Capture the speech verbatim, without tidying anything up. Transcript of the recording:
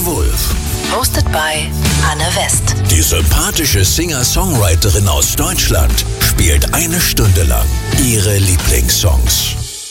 Wolf. Hosted by Anne West. Die sympathische Singer-Songwriterin aus Deutschland spielt eine Stunde lang ihre Lieblingssongs.